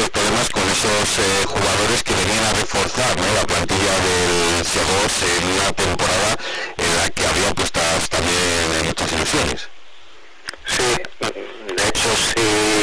serios problemas con esos jugadores que venían a reforzar, ¿no?, la plantilla del Segós en una temporada en la que había puestas también muchas ilusiones.